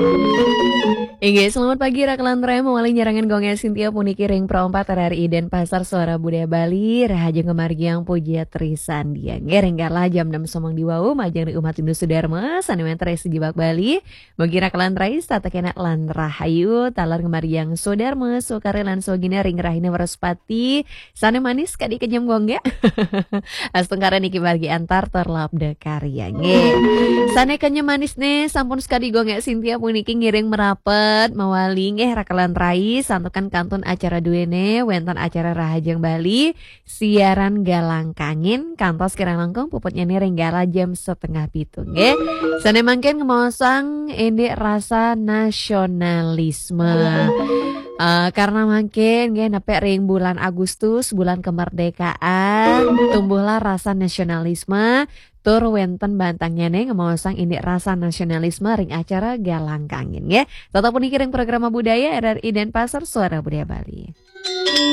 Oke, selamat pagi Raklan Rem, mewali nyarangan gongnya Sintia puniki ring perompat RRI Denpasar Suara Budaya Bali, Rahaja Gemargiang Puja Trisan Diang. Ngerenggala jam 6 somong di wau, majang di umat Hindu Sudarma, sanemen teres sejibak Bali, bagi Raklan Rais, tata kena lan rahayu, talar Gemargiang Sudarma, sukare lan sogina ring rahina waraspati, sane manis kadi kenyam gongnya. Astungkara niki bagi antar terlap de karya. Sane kenyam manis nih, sampun sekali gongnya Sintia puniki ngiring merapat mawali Rakalan Rais santukan kantun acara duene wenten acara Rahajang Bali siaran galang kangin kantos kirang langkung puputnya nih renggala jam setengah pitung sane mangken ngemosang ini rasa nasionalisme. Karena makin napek ring bulan Agustus bulan kemerdekaan tumbuhlah rasa nasionalisme tur wenten bantangnya nih ngemosang ini rasa nasionalisme ring acara galang kangin tetap pun dikirim program budaya RRI Denpasar Suara Budaya Bali.